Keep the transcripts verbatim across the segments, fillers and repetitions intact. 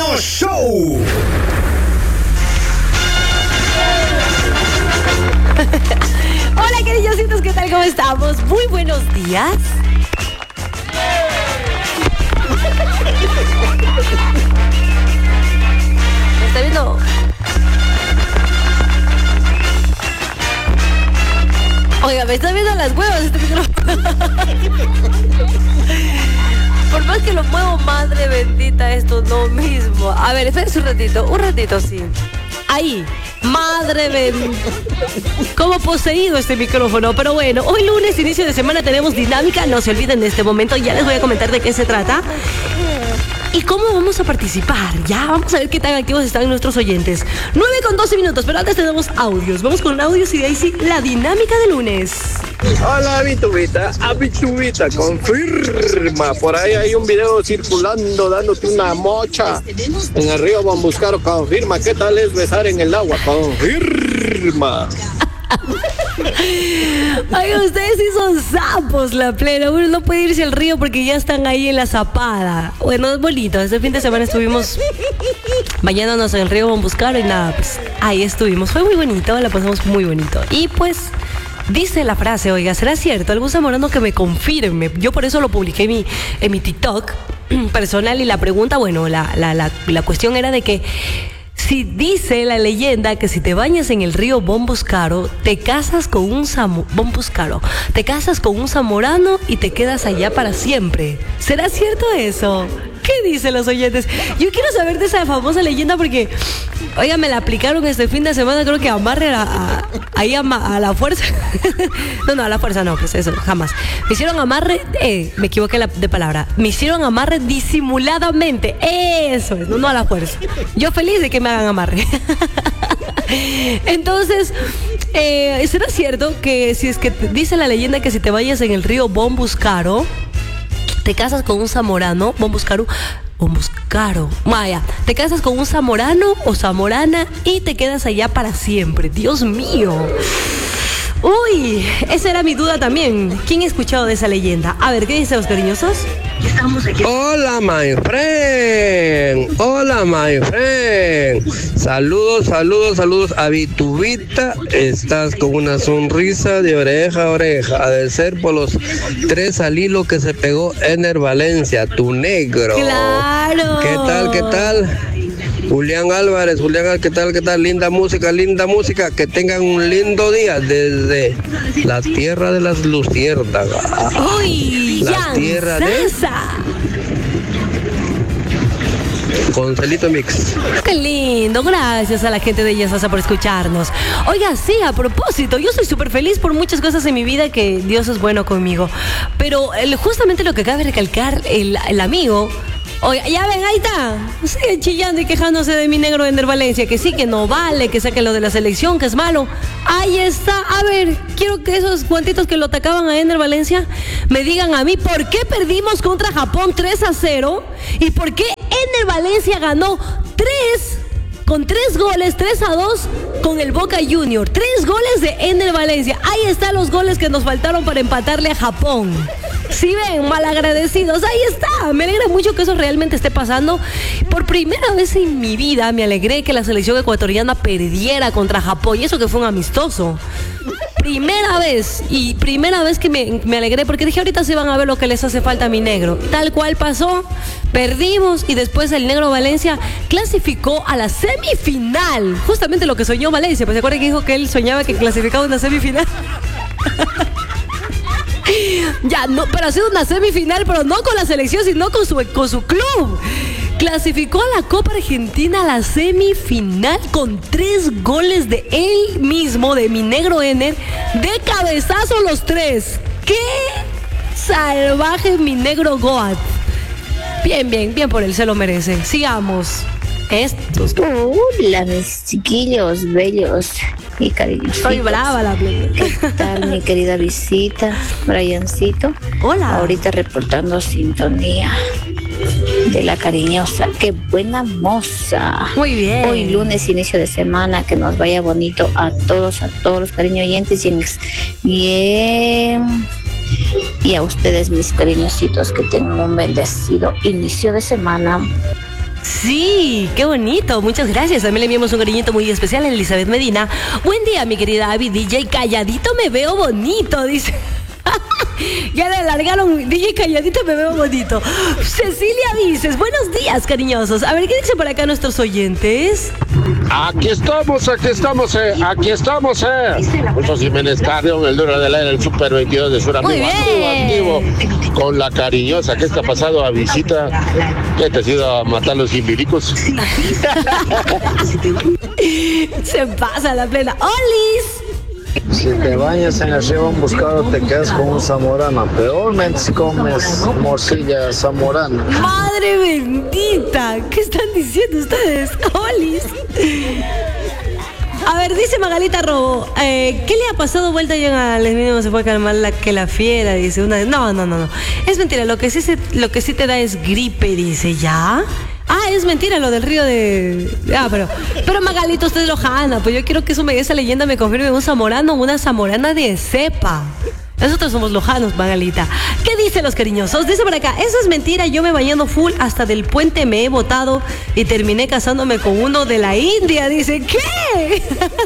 Show. Hola, cariñositos, ¿qué tal? ¿Cómo estamos? Muy buenos días. ¿Me está viendo? Oiga, me está viendo las huevas este micrófono. Por más que lo muevo, madre bendita, esto no mismo. A ver, espérense un ratito, un ratito, sí. Ahí, madre bendita. Como poseído este micrófono. Pero bueno, hoy lunes, inicio de semana, tenemos dinámica. No se olviden de este momento, ya les voy a comentar de qué se trata y cómo vamos a participar. Ya, vamos a ver qué tan activos están nuestros oyentes. nueve con doce minutos, pero antes tenemos audios. Vamos con audios y de ahí sí, la dinámica de lunes. Hola, Vitubita, Vitubita, confirma. Por ahí hay un video circulando dándote una mocha en el río Bombuscaro. Confirma, ¿qué tal es besar en el agua? Confirma. Oigan, ustedes sí son sapos, la plena. Uno no puede irse al río porque ya están ahí en la zapada. Bueno, es bonito. Este fin de semana estuvimos bañándonos en el río Bombuscaro y nada, pues ahí estuvimos. Fue muy bonito, la pasamos muy bonito. Y pues dice la frase, oiga, ¿será cierto? Algún zamorano que me confirme. Yo por eso lo publiqué en mi, en mi TikTok personal y la pregunta, bueno, la, la, la, la cuestión era de que si dice la leyenda que si te bañas en el río Bombuscaro, te casas con un zamo, Bombuscaro, te casas con un zamorano y te quedas allá para siempre. ¿Será cierto eso? ¿Qué dicen los oyentes? Yo quiero saber de esa famosa leyenda porque, oiga, me la aplicaron este fin de semana, creo que amarre a, a, ahí a, a la fuerza. No, no, a la fuerza no, pues eso, jamás. Me hicieron amarre, eh, me equivoqué la, de palabra, me hicieron amarre disimuladamente, eso es, no, no a la fuerza. Yo feliz de que me hagan amarre. Entonces, eh, ¿será cierto que si es que dice la leyenda que si te vayas en el río Bombuscaro, te casas con un zamorano, Bombuscaro, Bombuscaro, vaya, te casas con un zamorano o zamorana y te quedas allá para siempre? Dios mío. Uy, esa era mi duda también. ¿Quién ha escuchado de esa leyenda? A ver, ¿qué dicen los cariñosos? Hola, my friend. Hola, my friend. Saludos, saludos, saludos a Vitubita. Estás con una sonrisa de oreja a oreja. Ha de ser por los tres al hilo que se pegó Ener Valencia, tu negro. ¡Claro! ¿Qué tal, qué tal? Julián Álvarez, Julián, ¿qué tal, qué tal? Linda música, linda música. Que tengan un lindo día desde la tierra de las luciérnagas. ¡Uy! La tierra de Concelito Mix. ¡Qué lindo! Gracias a la gente de Yasasa por escucharnos. Oiga, sí, a propósito, yo soy súper feliz por muchas cosas en mi vida, que Dios es bueno conmigo. Pero el, justamente lo que acaba de recalcar el, el amigo. Oiga, ya ven, ahí está. Siguen chillando y quejándose de mi negro Ener Valencia, que sí, que no vale, que saquen lo de la selección, que es malo. Ahí está. A ver, quiero que esos cuantitos que lo atacaban a Ener Valencia me digan a mí por qué perdimos contra Japón tres a cero y por qué Ener Valencia ganó tres con tres goles, tres a dos con el Boca Junior. Tres goles de Ener Valencia. Ahí están los goles que nos faltaron para empatarle a Japón. Si ven, malagradecidos, ahí está. Me alegra mucho que eso realmente esté pasando. Por primera vez en mi vida me alegré que la selección ecuatoriana perdiera contra Japón, y eso que fue un amistoso. Primera vez, y primera vez que me, me alegré, porque dije, ahorita se van a ver lo que les hace falta a mi negro. Tal cual pasó, perdimos, y después el negro Valencia clasificó a la semifinal. Justamente lo que soñó Valencia, pues se acuerdan que dijo que él soñaba que clasificaba a una semifinal. Ya, no, pero ha sido una semifinal, pero no con la selección, sino con su, con su club. Clasificó a la Copa Argentina a la semifinal con tres goles de él mismo, de mi negro Ener, de cabezazo los tres. ¡Qué salvaje mi negro Goat! Bien, bien, bien por él, se lo merece. Sigamos. Estos. Hola, mis chiquillos bellos y cariñositos. Estoy brava la plena. ¿Qué tal, mi querida visita, Briancito? Hola. Ahorita reportando sintonía de la cariñosa. ¡Qué buena moza! Muy bien. Hoy lunes, inicio de semana, que nos vaya bonito a todos, a todos los cariño oyentes y, bien. Y a ustedes, mis cariñositos, que tengan un bendecido inicio de semana. Sí, qué bonito, muchas gracias. También le enviamos un cariñito muy especial a Elizabeth Medina. Buen día, mi querida Abby, D J calladito me veo bonito, dice. Ya le alargaron, D J calladito me veo bonito. Cecilia Vices, buenos días, cariñosos. A ver, ¿qué dicen por acá nuestros oyentes? Aquí estamos, aquí estamos, eh, aquí estamos, eh. Muchos Jiménez Carrión, el duro del aire, el Super veintidós de Sur, Muy amigo, bien. activo, con la cariñosa que está pasado a visita, que te has ido a matar los imbilicos. Se pasa la plena. ¡Olis! Si te bañas en el río Buscado te quedas con un zamorano. Peormente si comes morcilla zamorana. ¡Madre bendita! ¿Qué están diciendo ustedes? ¡Olis! A ver, dice Magalita Robo, eh, ¿qué le ha pasado vuelta ya al mismo se fue a calmar la, que la fiera? Dice una. No, no, no, no. Es mentira, lo que sí, se, lo que sí te da es gripe, dice, ¿ya? Ah, es mentira lo del río de... Ah, pero... Pero Magalito, usted es lojana. Pues yo quiero que eso me, esa leyenda me confirme un zamorano, una zamorana de cepa. Nosotros somos lojanos, Magalita. ¿Qué dicen los cariñosos? Dice por acá, eso es mentira, yo me bañando full, hasta del puente me he botado y terminé casándome con uno de la India. Dice, ¿qué?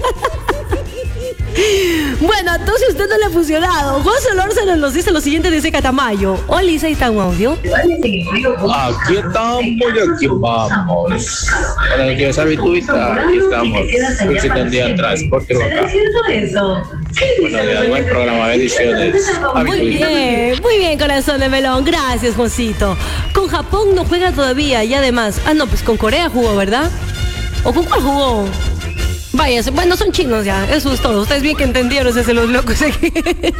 Bueno, entonces usted no le ha funcionado. José Lórzano nos dice lo siguiente, dice Catamayo. Hola, Lisa, ¿ahí está un audio? Aquí estamos y aquí vamos. Para el que sabe tú, aquí estamos. Visita el día de transporte acá. Buenos días, buen programa, bendiciones. Muy bien, muy bien, corazón de melón. Gracias, Juancito. Con Japón no juega todavía y además... Ah, no, pues con Corea jugó, ¿verdad? ¿O con cuál jugó? Vaya, bueno, son chinos ya, eso es todo. Ustedes bien que entendieron, ese los locos aquí.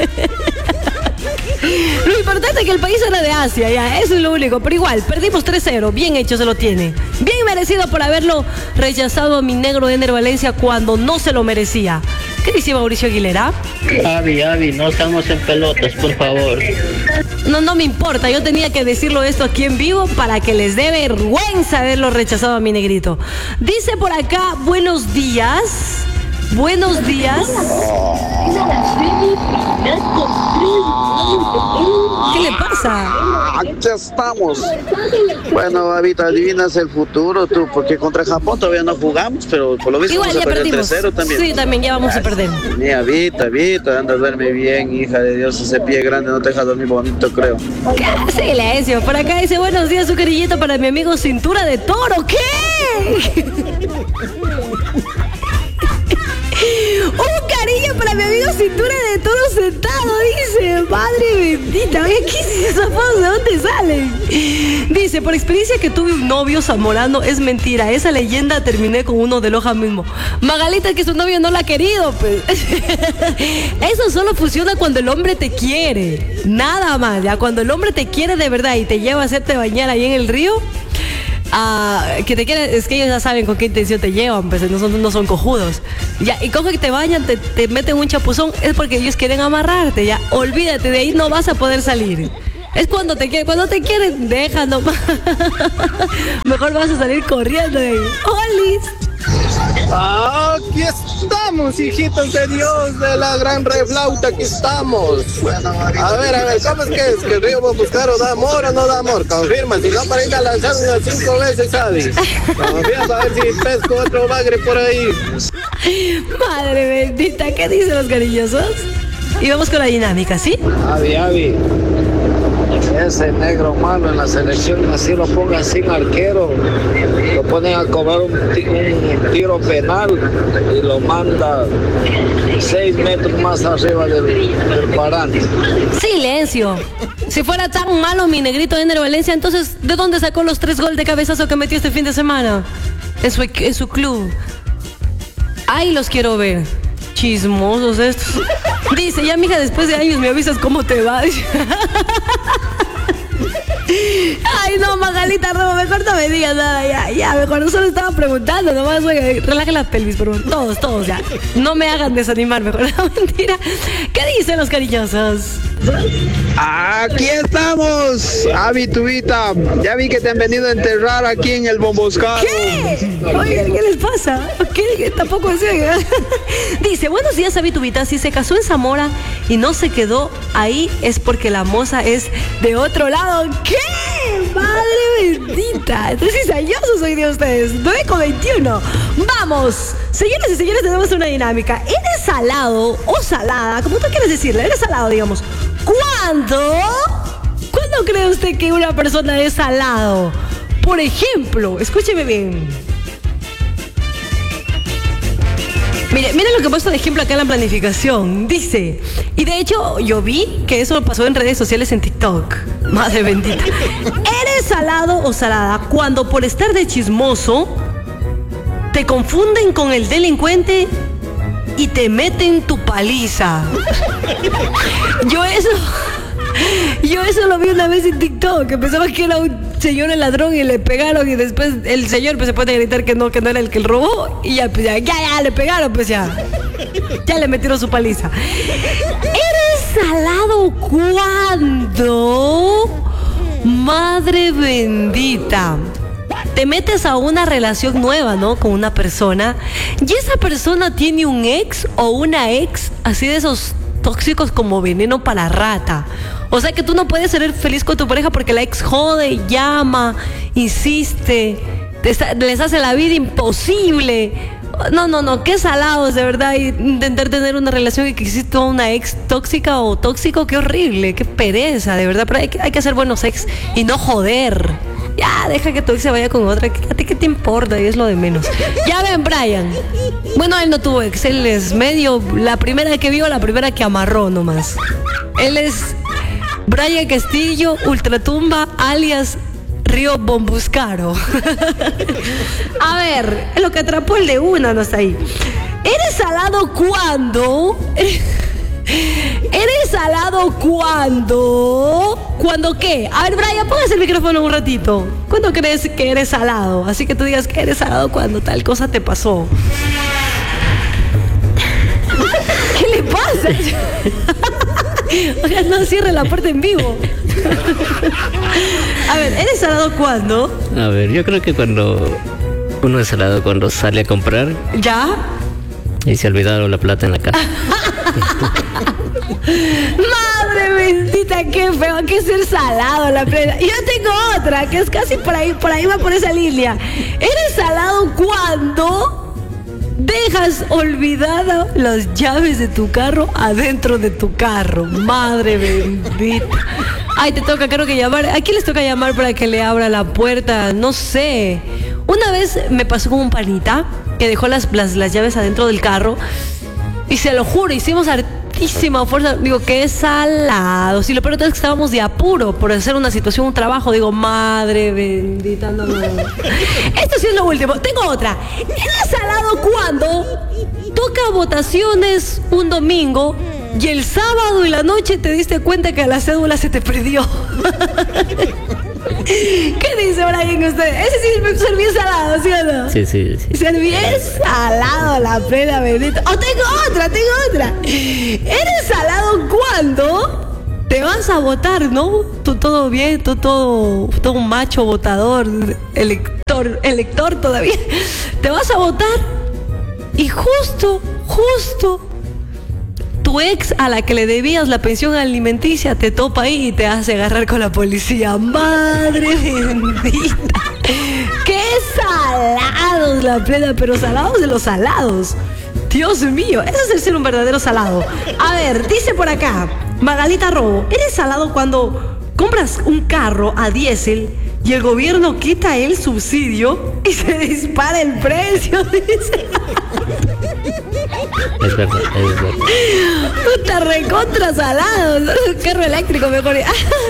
Lo importante es que el país era de Asia, ya, eso es lo único. Pero igual, perdimos tres cero, bien hecho se lo tiene. Bien merecido por haberlo rechazado a mi negro Ender Valencia cuando no se lo merecía. ¿Qué dice Mauricio Aguilera? Avi, Avi, no estamos en pelotas, por favor. No, no me importa, yo tenía que decirlo esto aquí en vivo para que les dé vergüenza haberlo rechazado a mi negrito. Dice por acá, buenos días. Buenos días. ¿Qué le pasa? Aquí estamos. Bueno, Babita, adivinas el futuro tú, porque contra Japón todavía no jugamos, pero por lo visto Igual vamos ya a perder perdimos. tres cero también. Sí, también ya vamos a perder. Mi Babita, Babita, anda a duerme bien, hija de Dios, ese pie grande no te deja dormir bonito, creo. ¿Qué silencio? Por acá dice, buenos días, su cariñito para mi amigo Cintura de Toro. ¿Qué? Un cariño para mi amigo Cintura de Toro sentado, dice. Madre bendita, oye, ¿qué es esa foto? ¿De dónde salen? Dice, por experiencia que tuve un novio zamorano, es mentira. Esa leyenda terminé con uno de Loja mismo. Magalita, que su novio no la ha querido, pues. Eso solo funciona cuando el hombre te quiere. Nada más, ya. Cuando el hombre te quiere de verdad y te lleva a hacerte bañar ahí en el río. Uh, que te quieren, es que ellos ya saben con qué intención te llevan, pues no son, no son cojudos. Ya, y coge que te bañan, te, te meten un chapuzón, es porque ellos quieren amarrarte, ya. Olvídate, de ahí no vas a poder salir. Es cuando te quieren, cuando te quieren, deja nomás. Mejor vas a salir corriendo de ahí. ¡Olis! Aquí estamos, hijitos de Dios, de la gran reflauta, aquí estamos. A ver, a ver, ¿cómo es que es? ¿Que el río Boscaro da amor o no da amor? Confirma, si no, para ir a lanzar unas cinco veces, ¿sabes? Confía a ver si pesco otro bagre por ahí. Madre bendita, ¿qué dicen los cariñosos? Y vamos con la dinámica, ¿sí? Avi, Avi, ese negro malo en la selección, así lo pongan sin arquero, lo ponen a cobrar un, un tiro penal y lo manda seis metros más arriba del, del parante. Silencio. Si fuera tan malo mi negrito Ender Valencia, entonces, ¿de dónde sacó los tres goles de cabezazo que metió este fin de semana? En su, en su club. Ahí los quiero ver. Chismosos estos. Dice, ya mija, después de años me avisas cómo te va. Ay, no, Magalita Robo, mejor no me digas nada, ya, ya, mejor no solo estaba preguntando, nomás, oiga, relaja la pelvis, por favor, todos, todos, ya, no me hagan desanimar, mejor, no, mentira. ¿Qué dicen los cariñosos? Aquí estamos, Avi, tu Vita. Ya vi que te han venido a enterrar aquí en el Bomboscado. ¿Qué? Oiga, ¿qué les pasa? ¿Qué? Tampoco decía. Dice, buenos días, Avi, tu Vita. Si se casó en Zamora y no se quedó ahí, es porque la moza es de otro lado. ¿Qué? Madre bendita. Bendita. Estoy cizañoso soy de ustedes. nueve con veintiuno. Vamos. Señores y señores, tenemos una dinámica. ¿Eres salado o salada? Como tú quieres decirle, eres salado, digamos. ¿Cuándo? ¿Cuándo cree usted que una persona es salado? Por ejemplo, escúcheme bien. Mire, miren lo que he puesto de ejemplo acá en la planificación. Dice, y de hecho yo vi que eso pasó en redes sociales en TikTok. Madre bendita. ¿Eres salado o salada cuando por estar de chismoso te confunden con el delincuente y te meten tu paliza? Yo eso... Yo eso lo vi una vez en TikTok, que pensaba que era un señor el ladrón y le pegaron y después el señor pues se pone a gritar que no, que no era el que el robó y ya, pues ya, ya, ya, le pegaron, pues ya. Ya le metieron su paliza. ¿Eres salado cuando? Madre bendita. Te metes a una relación nueva, ¿no? Con una persona y esa persona tiene un ex o una ex así de esos tóxicos como veneno para rata. O sea que tú no puedes ser feliz con tu pareja porque la ex jode, llama, insiste, te está, les hace la vida imposible. No, no, no, qué salados, de verdad, intentar tener una relación y que exista una ex tóxica o tóxico, qué horrible, qué pereza, de verdad. Pero hay que, hay que hacer buenos ex y no joder. Ya, deja que tu ex se vaya con otra. ¿A ti qué te importa? Y es lo de menos. Ya ven, Brian. Bueno, él no tuvo ex. Él es medio... La primera que vio, la primera que amarró nomás. Él es Brian Castillo, Ultratumba, alias Río Bombuscaro. A ver, lo que atrapó el de una no está ahí. ¿Eres salado cuando? ¿Eres salado cuando? ¿Cuándo qué? A ver, Brian, póngase el micrófono un ratito. ¿Cuándo crees que eres salado? Así que tú digas que eres salado cuando tal cosa te pasó. ¿Qué le pasa? Oiga, no cierre la puerta en vivo. A ver, ¿eres salado cuándo? A ver, yo creo que cuando uno es salado cuando sale a comprar. ¿Ya? Y se olvidaron la plata en la casa. Madre bendita, qué feo, que ser salado la plena. Y yo tengo otra, que es casi por ahí, por ahí va por esa línea. ¿Eres salado cuando dejas olvidada las llaves de tu carro adentro de tu carro? Madre bendita. Ay, te toca, creo que llamar. ¿A quién les toca llamar para que le abra la puerta? No sé. Una vez me pasó con un panita que dejó las, las, las llaves adentro del carro. Y se lo juro, hicimos hartísima fuerza. Digo, qué salado. Si lo peor es que estábamos de apuro por hacer una situación, un trabajo. Digo, madre bendita, no, no. Esto sí es lo último. Tengo otra. ¿Eres salado cuando toca votaciones un domingo y el sábado y la noche te diste cuenta que la cédula se te perdió? ¿Qué dice Brian usted? Ese sí es ser bien salado, ¿sí o no? Sí, sí, sí. Ser bien salado, la plena bendita. ¡Oh, tengo otra, tengo otra! ¿Eres salado cuando te vas a votar, no? Tú todo bien, tú todo, todo un macho votador, elector, elector todavía. Te vas a votar y justo, justo tu ex a la que le debías la pensión alimenticia te topa ahí y te hace agarrar con la policía. Madre bendita. ¡Qué salados la plena! Pero salados de los salados. Dios mío, eso es el ser un verdadero salado. A ver, dice por acá Magalita Robo, ¿eres salado cuando compras un carro a diésel y el gobierno quita el subsidio y se dispara el precio? Dice. Es verdad, es verdad. Puta recontra salado. Un carro eléctrico mejor.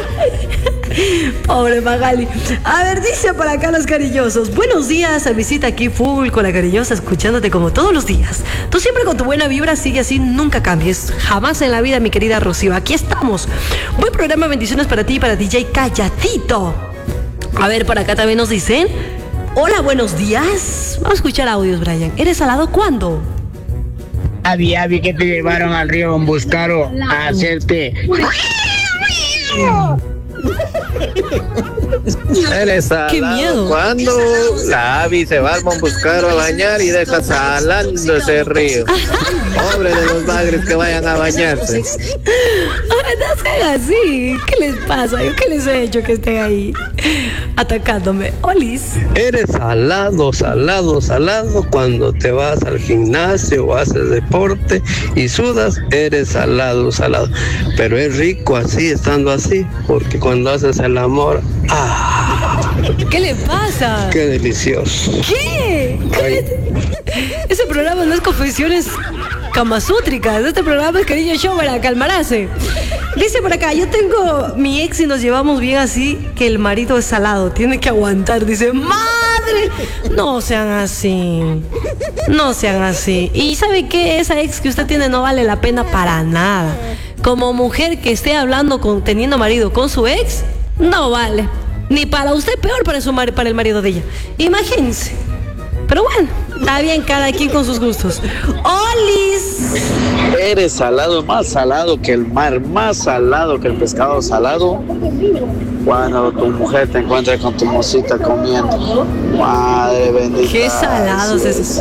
Pobre Magali. A ver, dice por acá los cariñosos. Buenos días, visita aquí full con la cariñosa, escuchándote como todos los días. Tú siempre con tu buena vibra, sigue así, nunca cambies. Jamás en la vida, mi querida Rocío. Aquí estamos. Buen programa, bendiciones para ti y para D J Callatito. A ver, por acá también nos dicen: hola, buenos días. Vamos a escuchar audios, Brian. ¿Eres salado cuándo? Avi, Avi, que te llevaron al río Bombuscaro a hacerte Eres salado. ¡Qué miedo! Cuando la Abby se va al Monbuscaro a bañar y deja salando ese río. Pobre de los bagres que vayan a bañarse. Ahora no sean así. ¿Qué les pasa? ¿Yo qué les he hecho que estén ahí atacándome? Olis. Eres salado, salado, salado cuando te vas al gimnasio o haces deporte y sudas, eres salado, salado. Pero es rico así, estando así, porque cuando haces el amor, ¡ah! ¿Qué le pasa? ¡Qué delicioso! ¿Qué? Ay. Ese programa no es confesiones camasútricas. Este programa es Cariño Show para calmarse. Dice por acá, yo tengo mi ex y nos llevamos bien así que el marido es salado. Tiene que aguantar. Dice, ¡madre! No sean así. No sean así. Y ¿sabe qué? Esa ex que usted tiene no vale la pena para nada. Como mujer que esté hablando, con, teniendo marido con su ex, no vale. Ni para usted, peor para, su mar, para el marido de ella. Imagínense. Pero bueno, está bien, cada quien con sus gustos. ¡Olis! Eres salado, más salado que el mar, más salado que el pescado salado. Cuando tu mujer te encuentra con tu mocita comiendo. Madre bendita. ¡Qué salados esos!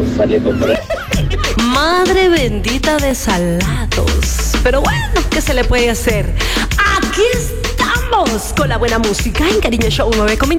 Madre bendita de salados. Pero bueno, ¿qué se le puede hacer? Aquí estamos con la buena música en Cariño Show nueve.